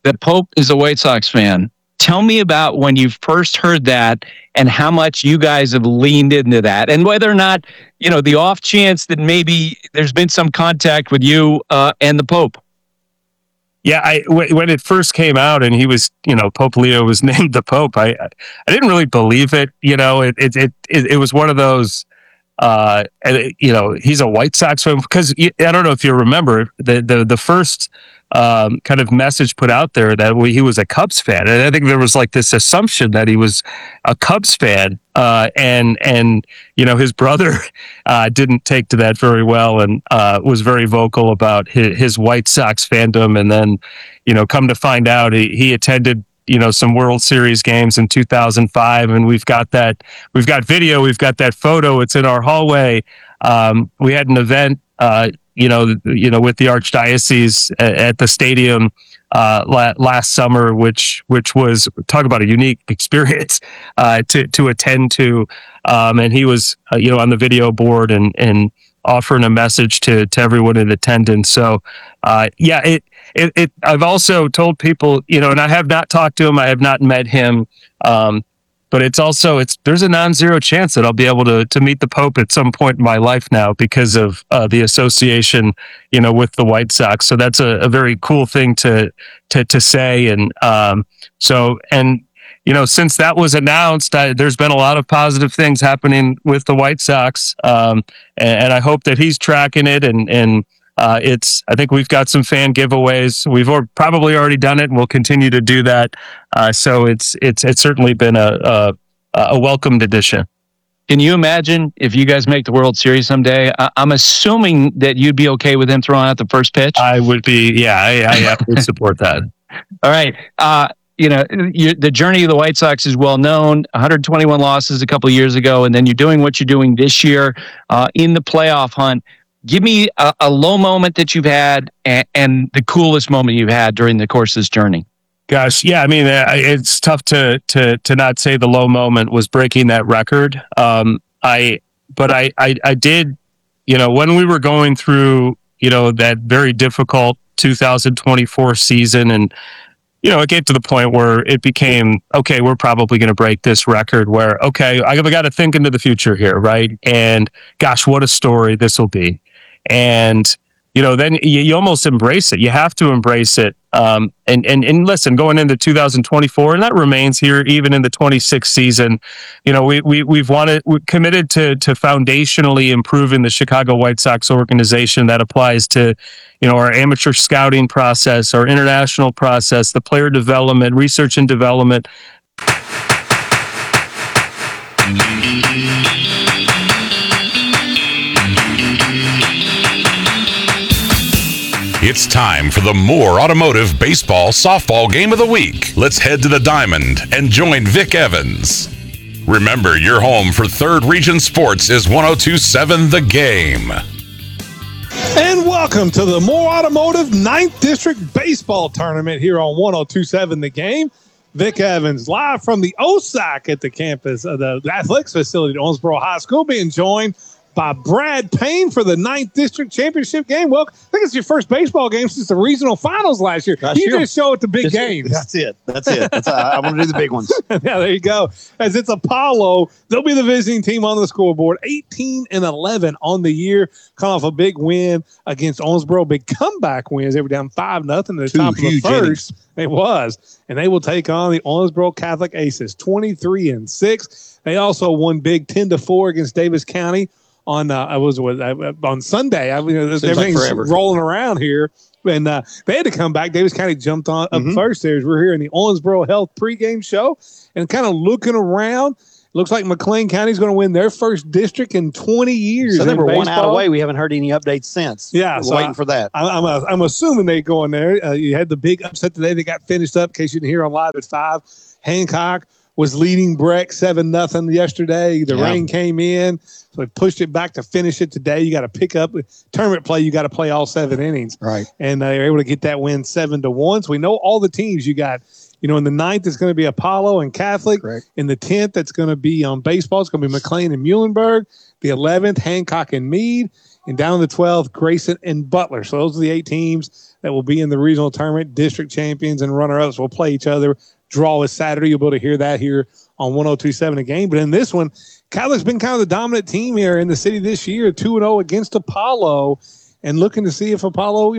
The Pope is a White Sox fan. Tell me about when you first heard that and how much you guys have leaned into that, and whether or not, the off chance that maybe there's been some contact with you and the Pope. Yeah, when it first came out and he was, Pope Leo was named the Pope, I didn't really believe it. It was one of those, he's a White Sox fan, because I don't know if you remember the first kind of message put out there that he was a Cubs fan, and I think there was like this assumption that he was a Cubs fan, and his brother didn't take to that very well, and was very vocal about his White Sox fandom, and then come to find out he attended some World Series games in 2005, and we've got video, we've got that photo, it's in our hallway. We had an event with the Archdiocese at the stadium last summer, which was, talk about a unique experience to attend to, and he was on the video board and offering a message to everyone in attendance. So I've also told people, and I have not talked to him, I have not met him, but there's a non-zero chance that I'll be able to meet the Pope at some point in my life now because of the association, with the White Sox. So that's a very cool thing to say. And since that was announced, there's been a lot of positive things happening with the White Sox, and I hope that he's tracking it. And I think we've got some fan giveaways. We've probably already done it, and we'll continue to do that. So it's certainly been a welcomed addition. Can you imagine if you guys make the World Series someday? I'm assuming that you'd be okay with him throwing out the first pitch. I would be. Yeah, I would support that. All right. The journey of the White Sox is well known. 121 losses a couple of years ago, and then you're doing what you're doing this year in the playoff hunt. Give me a low moment that you've had and the coolest moment you've had during the course of this journey. Gosh, yeah, I mean, it's tough to not say the low moment was breaking that record. I did, when we were going through, that very difficult 2024 season, and it came to the point where it became, okay, we're probably going to break this record, where, okay, I've got to think into the future here, right? And gosh, what a story this will be. And, then you almost embrace it. You have to embrace it. And listen, going into 2024, and that remains here even in the 26th season, we're committed to foundationally improving the Chicago White Sox organization. That applies to, our amateur scouting process, our international process, the player development, research and development. It's time for the Moore Automotive Baseball Softball Game of the Week. Let's head to the Diamond and join Vic Evans. Remember, your home for Third Region Sports is 102.7 The Game. And welcome to the Moore Automotive 9th District Baseball Tournament here on 102.7 The Game. Vic Evans, live from the OSAC at the campus of the athletics facility at Owensboro High School, being joined by Brad Payne for the 9th District Championship game. Well, I think it's your first baseball game since the regional finals last year. You just show at the big games. That's it. I want to do the big ones. Yeah, there you go. As it's Apollo, they'll be the visiting team on the scoreboard. 18-11 on the year. Coming off a big win against Owensboro. Big comeback wins. They were down 5-0 at the top of the first. It was. And they will take on the Owensboro Catholic Aces, 23-6. They also won big 10-4 against Davis County on Sunday. Everything's rolling around here, and they had to come back. Davis County jumped on up first. We're here in the Owensboro Health pregame show, and kind of looking around. Looks like McLean County is going to win their first district in 20 years. So they were 1 out away. We haven't heard any updates since. Yeah, we're waiting for that. I'm assuming they go in there. You had the big upset today. They got finished up. In case you didn't hear on live at 5. Hancock was leading Breck 7-0 yesterday. The rain came in, so they pushed it back to finish it today. You got to pick up tournament play. You got to play all 7 innings, right? And they were able to get that win 7-1. So we know all the teams you got. In the 9th, it's going to be Apollo and Catholic. Correct. In the 10th, it's going to be on baseball. It's going to be McLean and Muhlenberg. The 11th, Hancock and Meade. And down in the 12th, Grayson and Butler. So those are the 8 teams that will be in the regional tournament. District champions and runner-ups will play each other. Draw is Saturday. You'll be able to hear that here on 102.7 a game. But in this one, Catholic's been kind of the dominant team here in the city this year, 2-0 against Apollo, and looking to see if Apollo,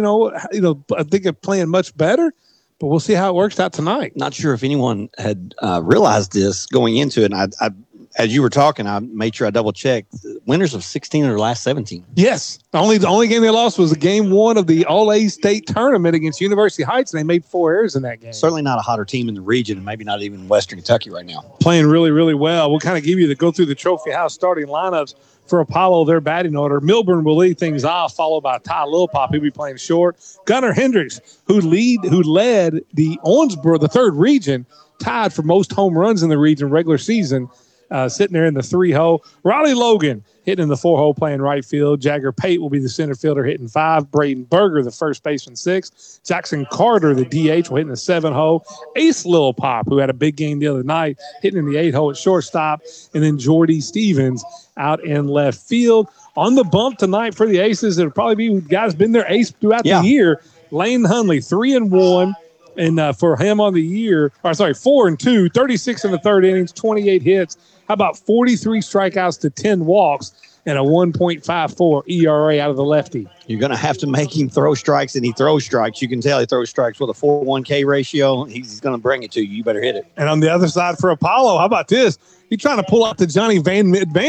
I think are playing much better. But we'll see how it works out tonight. Not sure if anyone had realized this going into it. And I as you were talking, I made sure I double checked. Winners of 16 of their last 17. Yes. The only game they lost was game 1 of the All-A State tournament against University Heights, and they made 4 errors in that game. Certainly not a hotter team in the region, and maybe not even Western Kentucky right now. Playing really, really well. We'll kind of give you go through the Trophy House starting lineups for Apollo, their batting order. Milburn will lead things off, followed by Ty Lilpop, who'll be playing short. Gunnar Hendricks, who led the Owensboro, the 3rd region, tied for most home runs in the region regular season, sitting there in the 3-hole. Riley Logan hitting in the 4-hole, playing right field. Jagger Pate will be the center fielder, hitting 5. Braden Berger, the first baseman, 6. Jackson Carter, the DH, will hit in the 7-hole. Ace Lilpop, who had a big game the other night, hitting in the 8-hole at shortstop. And then Jordy Stevens out in left field. On the bump tonight for the Aces, it'll probably be guys been their ace throughout the year. Lane Hunley, 3-1. And for him on the year, 4-2, 36 in the 3rd innings, 28 hits. How about 43 strikeouts to 10 walks and a 1.54 ERA out of the lefty? You're going to have to make him throw strikes, and he throws strikes. You can tell he throws strikes with a 4-1K ratio. He's going to bring it to you. You better hit it. And on the other side for Apollo, how about this? He's trying to pull out the Johnny Van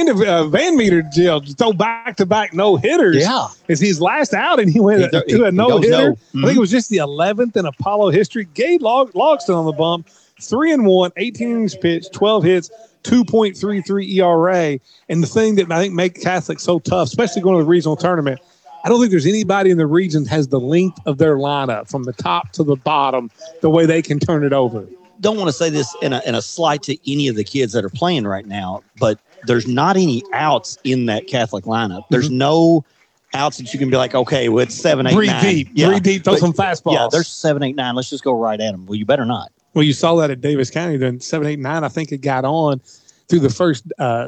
Meter deal, throw back-to-back no-hitters. Yeah. It's his last out, and he went to a no-hitter. I think it was just the 11th in Apollo history. Gabe Logston on the bump, 3-1, 18 innings pitched, 12 hits, 2.33 ERA. And the thing that I think makes Catholic so tough, especially going to the regional tournament, I don't think there's anybody in the region has the length of their lineup from the top to the bottom, the way they can turn it over. Don't want to say this in a slight to any of the kids that are playing right now, but there's not any outs in that Catholic lineup. There's no outs that you can be like, okay, well, it's 7, 8, 9. Breathe deep, throw some fastballs. Yeah, there's 7, 8, 9. Let's just go right at them. Well, you better not. Well, you saw that at Davis County. Then 7, 8, 9. I think it got on through their first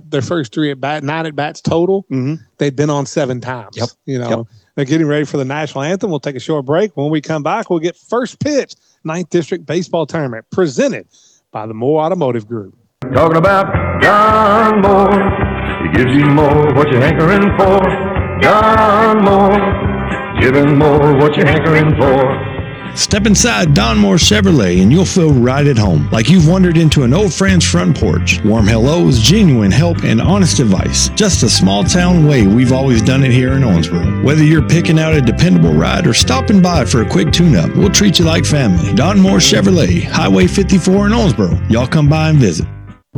3 at bat, 9 at bats total. Mm-hmm. They'd been on 7 times. Yep. They're getting ready for the national anthem. We'll take a short break. When we come back, we'll get first pitch 9th District Baseball Tournament presented by the Moore Automotive Group. Talking about John Moore. He gives you more what you're hankering for. John Moore. Giving more what you're hankering for. Step inside Don Moore Chevrolet and you'll feel right at home, like you've wandered into an old friend's front porch. Warm hellos, genuine help, and honest advice. Just a small town way we've always done it here in Owensboro. Whether you're picking out a dependable ride or stopping by for a quick tune-up, we'll treat you like family. Don Moore Chevrolet, Highway 54 in Owensboro. Y'all come by and visit.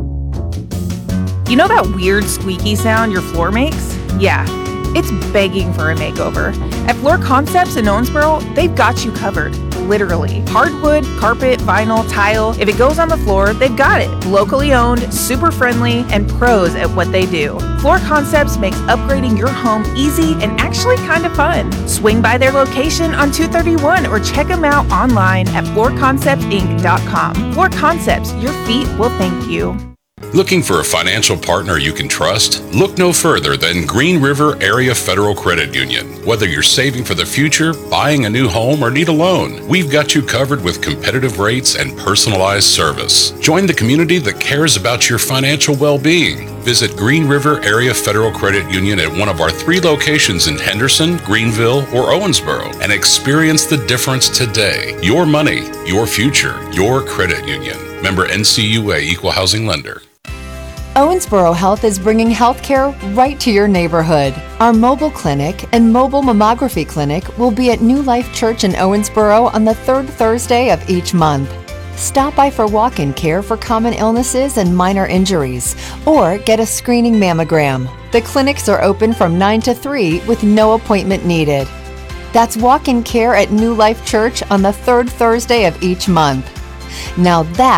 You know that weird squeaky sound your floor makes? Yeah, it's begging for a makeover. At Floor Concepts in Owensboro, they've got you covered. Literally. Hardwood, carpet, vinyl, tile. If it goes on the floor, they've got it. Locally owned, super friendly, and pros at what they do. Floor Concepts makes upgrading your home easy and actually kind of fun. Swing by their location on 231 or check them out online at floorconceptinc.com. Floor Concepts, your feet will thank you. Looking for a financial partner you can trust? Look no further than Green River Area Federal Credit Union. Whether you're saving for the future, buying a new home, or need a loan, we've got you covered with competitive rates and personalized service. Join the community that cares about your financial well-being. Visit Green River Area Federal Credit Union at one of our 3 locations in Henderson, Greenville, or Owensboro and experience the difference today. Your money, your future, your credit union. Member NCUA Equal Housing Lender. Owensboro Health is bringing healthcare right to your neighborhood. Our mobile clinic and mobile mammography clinic will be at New Life Church in Owensboro on the 3rd Thursday of each month. Stop by for walk-in care for common illnesses and minor injuries, or get a screening mammogram. The clinics are open from 9 to 3 with no appointment needed. That's walk-in care at New Life Church on the 3rd Thursday of each month. Now that